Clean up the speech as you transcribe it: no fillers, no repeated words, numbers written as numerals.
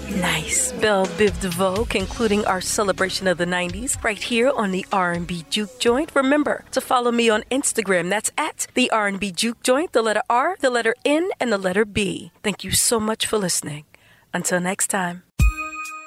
Nice. Belle Biv DeVoe, concluding our celebration of the 90s right here on the R&B Juke Joint. Remember to follow me on Instagram. That's at the R&B Juke Joint, the letter R, the letter N, and the letter B. Thank you so much for listening. Until next time.